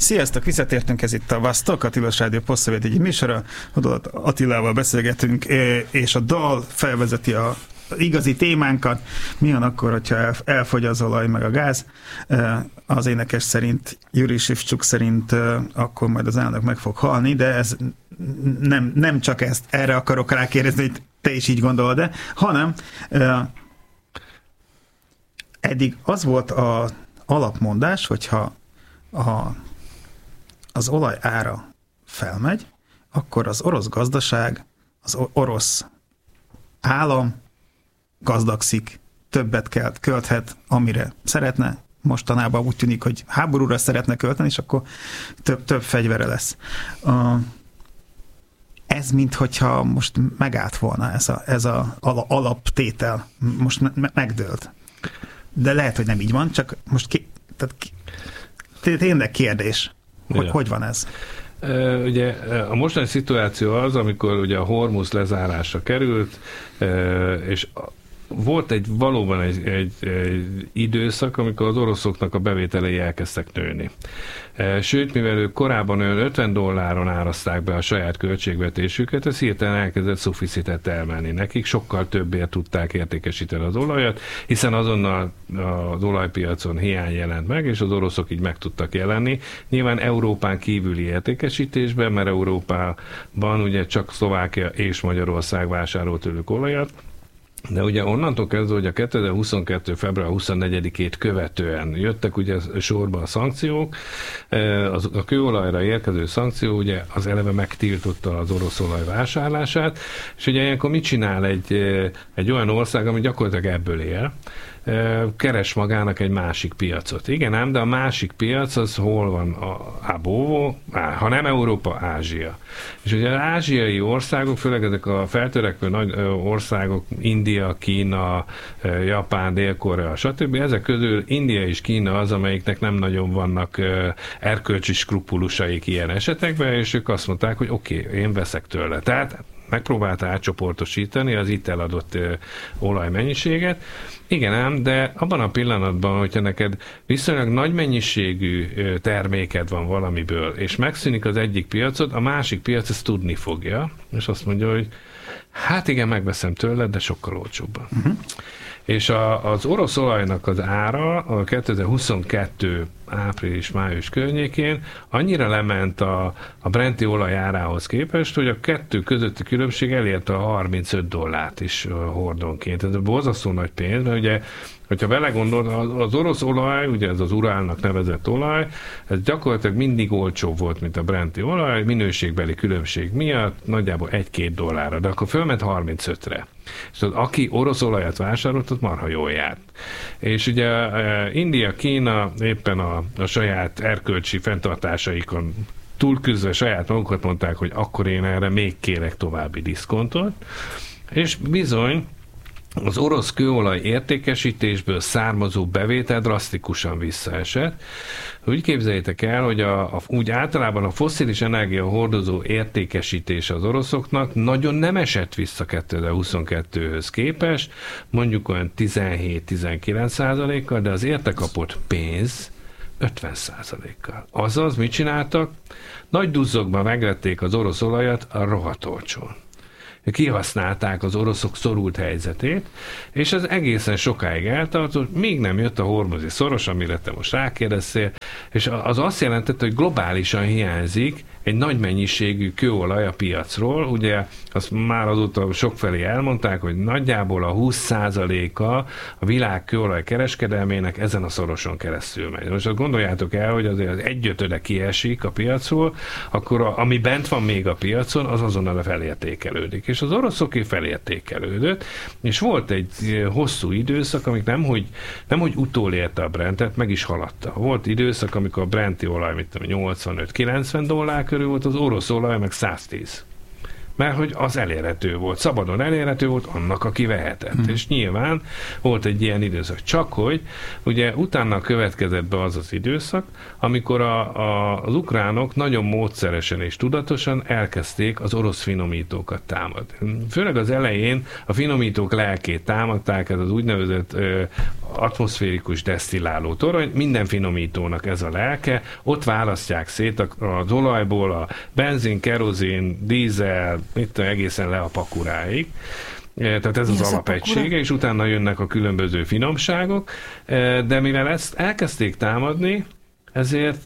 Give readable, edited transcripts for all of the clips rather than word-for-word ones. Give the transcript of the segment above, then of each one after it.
Sziasztok, visszatértünk, ez itt a Vasztok, a Tilos Rádió posztszövetségi műsora. Oda Attilával beszélgetünk, és a dal felvezeti a igazi témánkat. Mi van akkor, hogyha elfogy az olaj meg a gáz? Az énekes szerint, Juri Sivcsuk szerint akkor majd az elnök meg fog halni, de ez nem csak erre akarok rákérdezni, hogy te is így gondolod, hanem eddig az volt az alapmondás, hogyha az olaj ára felmegy, akkor az orosz gazdaság, az orosz állam gazdagszik, többet költhet, amire szeretne. Mostanában úgy tűnik, hogy háborúra szeretne költeni, és akkor több fegyvere lesz. Ez minthogyha most megállt volna ez a alaptétel. Most megdőlt. De lehet, hogy nem így van, csak most tényleg kérdés, hogy van ez? Ugye a mostani szituáció az, amikor ugye a Hormuz lezárásra került, és volt valóban egy időszak, amikor az oroszoknak a bevételei elkezdtek nőni. Sőt, mivel ők korábban olyan $50 árazták be a saját költségvetésüket, ez hirtelen elkezdett szuficitet termelni nekik, sokkal többért tudták értékesíteni az olajat, hiszen azonnal az olajpiacon hiány jelent meg, és az oroszok így meg tudtak jelenni. Nyilván Európán kívüli értékesítésben, mert Európában ugye csak Szlovákia és Magyarország vásárolt tőlük olajat, de ugye onnantól kezdve, hogy a 2022. február 24-ét követően jöttek ugye sorba a szankciók, a kőolajra érkező szankció ugye az eleve megtiltotta az orosz olaj vásárlását, és ugye ilyenkor mit csinál egy olyan ország, ami gyakorlatilag ebből él, keres magának egy másik piacot. Igen ám, de a másik piac az hol van? Ha nem Európa, Ázsia. És ugye az ázsiai országok, főleg ezek a feltörekvő nagy országok, India, Kína, Japán, Dél-Korea, stb. Ezek közül India és Kína az, amelyiknek nem nagyon vannak erkölcsi skrupulusaik ilyen esetekben, és ők azt mondták, hogy oké, én veszek tőle. Tehát megpróbálta átcsoportosítani az itt eladott olajmennyiséget. Igen ám, de abban a pillanatban, hogyha neked viszonylag nagy mennyiségű terméked van valamiből, és megszűnik az egyik piacod, a másik piac ezt tudni fogja, és azt mondja, hogy hát igen, megveszem tőled, de sokkal olcsóbban. És az orosz olajnak az ára a 2022 április-május környékén annyira lement a brenti olaj árához képest, hogy a kettő közötti különbség elérte a $35 is hordonként. Ez borzasztó nagy pénz, mert ugye, hogyha belegondolod, az orosz olaj, ugye ez az Urálnak nevezett olaj, ez gyakorlatilag mindig olcsóbb volt, mint a brenti olaj, minőségbeli különbség miatt nagyjából $1-2, de akkor fölment 35-re. És az, aki orosz olajat vásárolt, az marha jól járt. És ugye India, Kína éppen a saját erkölcsi fenntartásaikon túlküzdve saját magukat mondták, hogy akkor én erre még kérek további diszkontot, és bizony az orosz kőolaj értékesítésből származó bevétel drasztikusan visszaesett. Úgy képzeljétek el, hogy úgy általában a fosszilis energia hordozó értékesítése az oroszoknak nagyon nem esett vissza 2022-höz képest, mondjuk olyan 17-19%-kal, de az érte kapott pénz 50%-kal. Azaz, mit csináltak? Nagy duzzogban megvették az orosz olajat a rohadt olcsón. Kihasználták az oroszok szorult helyzetét, és ez egészen sokáig eltartott, még nem jött a hormuzi szoros, amire te most rákérdeztél, és az azt jelentette, hogy globálisan hiányzik egy nagy mennyiségű kőolaj a piacról, ugye azt már azóta sokfelé elmondták, hogy nagyjából a 20%-a a világ kőolaj kereskedelmének ezen a szoroson keresztül megy. Most azt gondoljátok el, hogy azért az 1/5 kiesik a piacról, akkor ami bent van még a piacon, az azonnal felértékelődik. És az oroszoké felértékelődött, és volt egy hosszú időszak, amik nemhogy utolérte a Brentet, meg is haladta. Volt időszak, amikor a brenti olaj, $85-90 körül volt, az orosz olaj meg 110. mert hogy az elérhető volt, szabadon elérhető volt annak, aki vehetett. És nyilván volt egy ilyen időszak. Csak hogy ugye utána következett be az az időszak, amikor az ukránok nagyon módszeresen és tudatosan elkezdték az orosz finomítókat támadni. Főleg az elején a finomítók lelkét támadták, ez az úgynevezett atmoszférikus desztilláló torony, minden finomítónak ez a lelke, ott választják szét az olajból a benzin, kerozin, dízel, egészen le a pakuráig. Tehát ez az alapegysége, és utána jönnek a különböző finomságok, de mivel ezt elkezdték támadni, ezért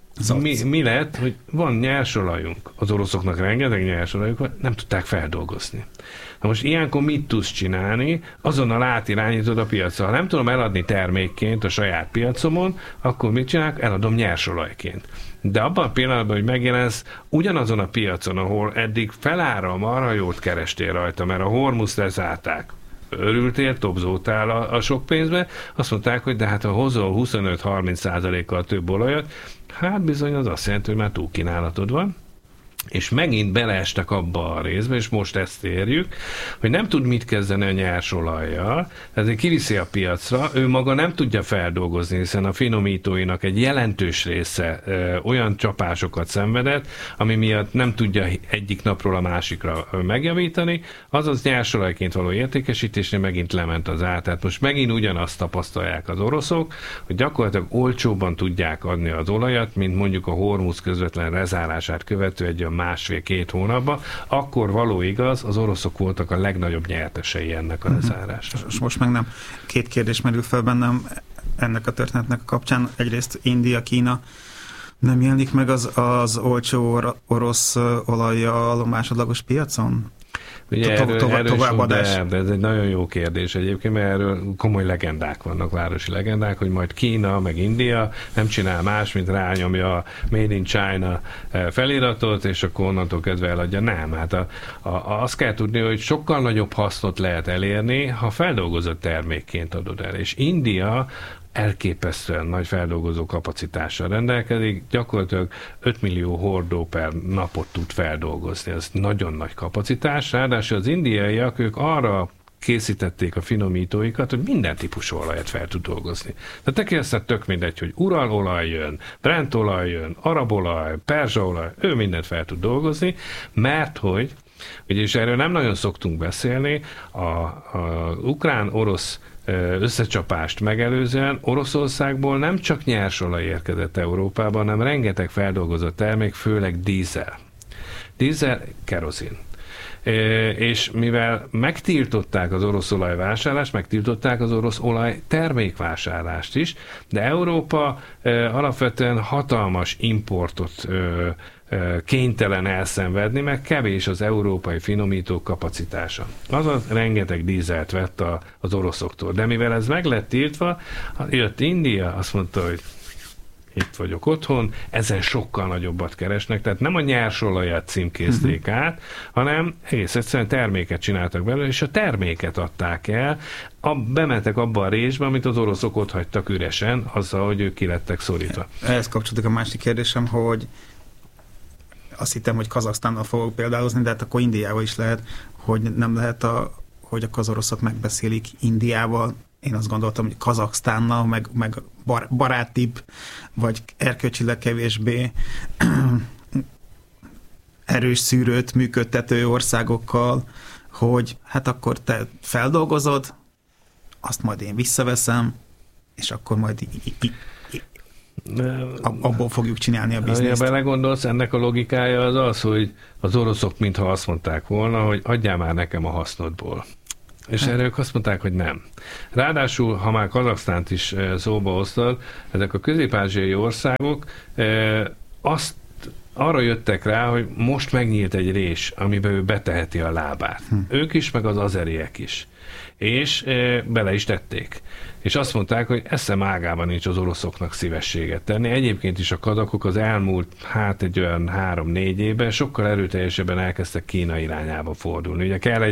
mi lett, hogy van nyersolajunk, az oroszoknak rengeteg nyersolajunk, nem tudták feldolgozni. Na most ilyenkor mit tudsz csinálni? Azonnal átirányítod a piacra. Ha nem tudom eladni termékként a saját piacomon, akkor mit csinálok? Eladom nyersolajként. De abban a pillanatban, hogy megjelensz ugyanazon a piacon, ahol eddig felára marha jót kerestél rajta, mert a Hormuzt lezárták, örültél, tobzótál a sok pénzbe, azt mondták, hogy de hát ha hozol 25-30%-kal több olajat, hát bizony az azt jelenti, hogy már túlkínálatod van, és megint beleestek abba a részbe, és most ezt érjük, hogy nem tud mit kezdeni a nyersolajjal, ezért kiviszi a piacra, ő maga nem tudja feldolgozni, hiszen a finomítóinak egy jelentős része olyan csapásokat szenvedett, ami miatt nem tudja egyik napról a másikra megjavítani, azaz nyersolajként való értékesítésnél megint lement az ár. Tehát most megint ugyanazt tapasztalják az oroszok, hogy gyakorlatilag olcsóbban tudják adni az olajat, mint mondjuk a Hormuz közvetlen lezárását követő egy másfél-két hónapban, akkor való igaz, az oroszok voltak a legnagyobb nyertesei ennek a lezárásra. Most meg nem. Két kérdés merül fel bennem ennek a történetnek a kapcsán. Egyrészt India, Kína nem jelenik meg az olcsó orosz olajjal a másodlagos piacon? Ugye továbbadás. De ez egy nagyon jó kérdés egyébként, mert erről komoly legendák vannak, városi legendák, hogy majd Kína, meg India nem csinál más, mint rányomja a Made in China feliratot, és akkor onnantól kezdve eladja. Nem, hát azt kell tudni, hogy sokkal nagyobb hasznot lehet elérni, ha feldolgozott termékként adod el. És India elképesztően nagy feldolgozó kapacitással rendelkezik, gyakorlatilag 5 millió hordó per napot tud feldolgozni. Ez nagyon nagy kapacitás, ráadásul az indiaiak, ők arra készítették a finomítóikat, hogy minden típusú olajat fel tud dolgozni. Tehát neki ezt tök mindegy, hogy uralolaj jön, Brent olaj jön, arab olaj, perzsa olaj, ő mindent fel tud dolgozni, mert hogy, és erről nem nagyon szoktunk beszélni, az ukrán-orosz összecsapást megelőzően Oroszországból nem csak nyersolaj érkezett Európába, hanem rengeteg feldolgozott termék, főleg dízel. Dízel, kerozin. És mivel megtiltották az orosz olajvásárlást, megtiltották az orosz olaj termékvásárlást is, de Európa alapvetően hatalmas importot kénytelen elszenvedni, mert kevés az európai finomítók kapacitása. Azaz rengeteg dízelt vett az oroszoktól. De mivel ez meg lett tiltva, jött India, azt mondta, hogy itt vagyok otthon, ezen sokkal nagyobbat keresnek, tehát nem a nyersolajat címkézték át, hanem egész egyszerűen terméket csináltak belőle, és a terméket adták el, bementek abba a részbe, amit az oroszok ott hagytak üresen, azzal, hogy ők ki lettek szorítva. Ehhez kapcsolódik a másik kérdésem, hogy azt hittem, hogy Kazaksztánnal fogok példálozni, de hát akkor Indiával is lehet, hogy nem lehet, hogy az oroszok megbeszélik Indiával. Én azt gondoltam, hogy Kazaksztánnal, meg barátibb, vagy erkölcsileg kevésbé erős szűrőt működtető országokkal, hogy hát akkor te feldolgozod, azt majd én visszaveszem, és akkor majd abból fogjuk csinálni a bizniszt. Ha belegondolsz, ennek a logikája az, hogy az oroszok mintha azt mondták volna, hogy adjál már nekem a hasznodból. És erre ők azt mondták, hogy nem. Ráadásul, ha már Kazaksztánt is szóba hoztad, ezek a közép-ázsiai országok arra jöttek rá, hogy most megnyílt egy rés, amiben ő beteheti a lábát. Ők is, meg az azeriek is. És bele is tették. És azt mondták, hogy eszem ágában nincs az oroszoknak szívességet tenni. Egyébként is a kazakok az elmúlt, egy olyan 3-4 évben sokkal erőteljesebben elkezdtek Kína irányába fordulni. Ugye kell egy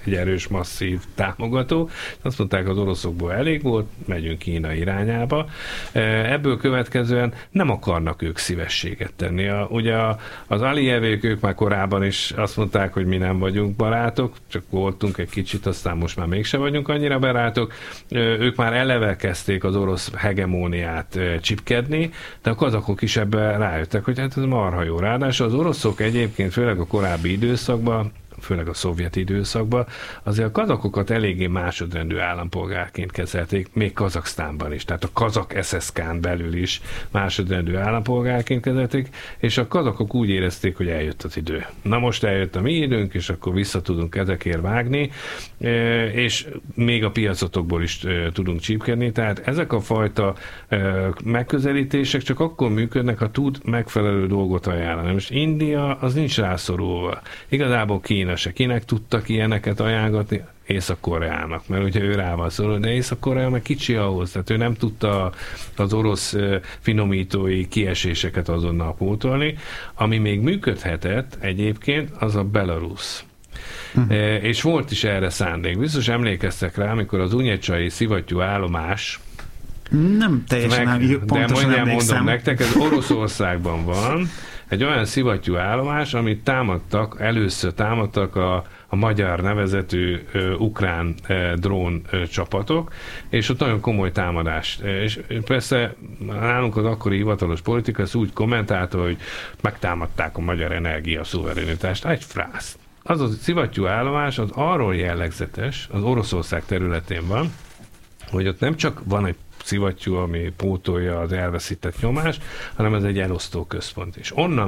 egy erős, masszív támogató. Azt mondták, az oroszokból elég volt, megyünk Kína irányába. Ebből következően nem akarnak ők szívességet tenni. Ugye az Alijevék, ők már korábban is azt mondták, hogy mi nem vagyunk barátok, csak voltunk egy kicsit, aztán most már mégse vagyunk annyira barátok. Ők már eleve kezdték az orosz hegemóniát csipkedni, de a kazakok is ebbe rájöttek, hogy hát ez marha jó. Ráadásul az oroszok egyébként, főleg a korábbi időszakban, főleg a szovjet időszakban, azért a kazakokat eléggé másodrendű állampolgárként kezelték, még Kazaksztánban is, tehát a kazak SSK-n belül is másodrendű állampolgárként kezelték, és a kazakok úgy érezték, hogy eljött az idő. Na most eljött a mi időnk, és akkor vissza tudunk ezekért vágni, és még a piacotokból is tudunk csípkedni, tehát ezek a fajta megközelítések csak akkor működnek, ha tud megfelelő dolgot ajánlani. Most India az nincs rászorulva. Igazából Kína se. Kinek tudtak ilyeneket ajánlgatni? Észak-Koreának, mert ugye ő rá van szóló, de Észak-Korea meg kicsi ahhoz, tehát ő nem tudta az orosz finomítói kieséseket azonnal pótolni. Ami még működhetett egyébként, az a Belarus. És volt is erre szándék. Biztos emlékeztek rá, amikor az unyecsai szivattyú állomás nem teljesen pontosan de emlékszem. mondom nektek, ez Oroszországban van, egy olyan szivattyú állomás, amit először támadtak a magyar nevezetű ukrán drón csapatok, és ott nagyon komoly támadás. És persze nálunk az akkori hivatalos politika ezt úgy kommentálta, hogy megtámadták a magyar energia szuverenitást. Egy frász. Az a szivattyú állomás az arról jellegzetes, az Oroszország területén van, hogy ott nem csak van egy szivattyú, ami pótolja az elveszített nyomást, hanem ez egy elosztó központ. És onnan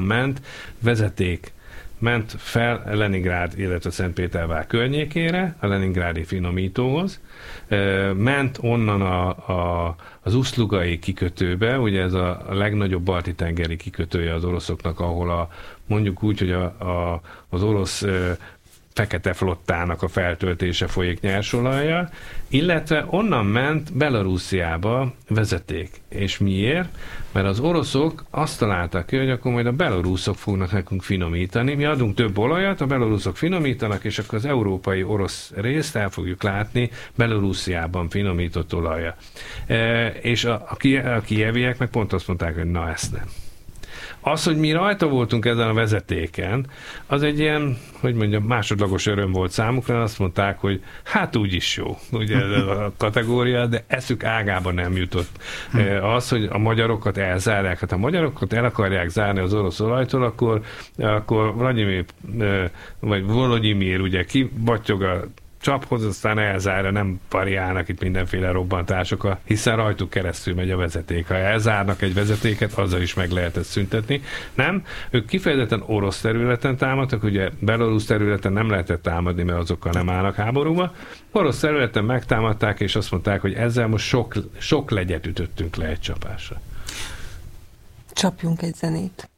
ment fel Leningrád, illetve Szentpétervár környékére, a leningrádi finomítóhoz, ment onnan az uszlugai kikötőbe, ugye ez a legnagyobb balti-tengeri kikötője az oroszoknak, ahol mondjuk úgy, hogy az orosz fekete flottának a feltöltése folyik nyersolajjal, illetve onnan ment Belarusziába vezeték. És miért? Mert az oroszok azt találták ki, hogy akkor majd a beloruszok fognak nekünk finomítani. Mi adunk több olajat, a beloruszok finomítanak, és akkor az európai orosz részt el fogjuk látni Belarusziában finomított olaja. És a kijeviek meg pont azt mondták, hogy na ezt nem. Az, hogy mi rajta voltunk ezen a vezetéken, az egy ilyen, hogy mondjam, másodlagos öröm volt számukra, azt mondták, hogy hát úgyis jó, ugye ez a kategória, de eszük ágában nem jutott. Az, hogy a magyarokat elzárják, hát a magyarokat el akarják zárni az orosz olajtól, akkor Volodymyr ugye kibattyog a csaphoz, aztán elzárja, nem variálnak itt mindenféle robbantásokat, hiszen rajtuk keresztül megy a vezeték. Ha elzárnak egy vezetéket, azzal is meg lehet ezt szüntetni. Nem, ők kifejezetten orosz területen támadtak, ugye Belarus területen nem lehetett támadni, mert azokkal nem állnak háborúba. Orosz területen megtámadták, és azt mondták, hogy ezzel most sok legyet ütöttünk le egy csapásra. Csapjunk egy zenét.